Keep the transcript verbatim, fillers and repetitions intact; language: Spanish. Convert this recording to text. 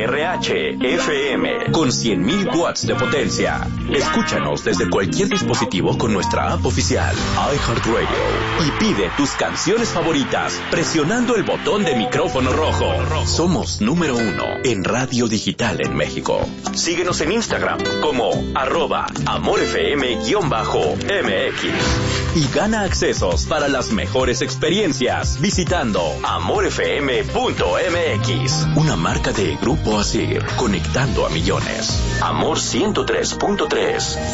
R H F M con cien mil watts de potencia. Escúchanos desde cualquier dispositivo con nuestra app oficial iHeartRadio y pide tus canciones favoritas presionando el botón de micrófono rojo. Somos número uno en radio digital en México. Síguenos en Instagram como arroba amorfm-M X y gana accesos para las mejores experiencias visitando amorfm punto M X, una marca de Grupo Asir, conectando a millones. Amor ciento tres punto tres.